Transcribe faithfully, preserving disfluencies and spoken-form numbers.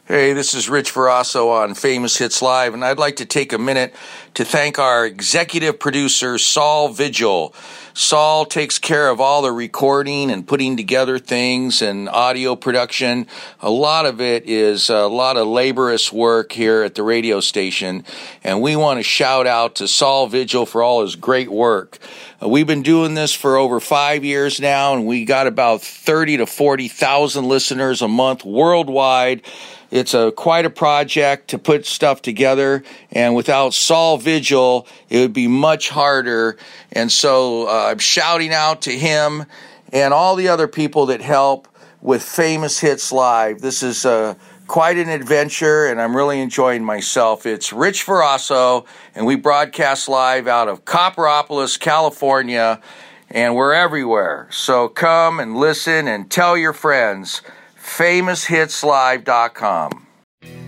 Hey, this is Rich Verasso on Famous Hits Live, and I'd like to take a minute to thank our executive producer, Saul Vigil. Saul takes care of all the recording and putting together things and audio production. A lot of it is a lot of laborious work here at the radio station, and we want to shout out to Saul Vigil for all his great work. Uh, we've been doing this for over five years now, and we got about thirty to forty thousand listeners a month worldwide. It's a quite a project to put stuff together, and without Saul Vigil, it would be much harder. And so uh, I'm shouting out to him and all the other people that help with Famous Hits Live. This is uh, quite an adventure, and I'm really enjoying myself. It's Rich Verasso, and we broadcast live out of Copperopolis, California, and we're everywhere. So come and listen and tell your friends. famous hits live dot com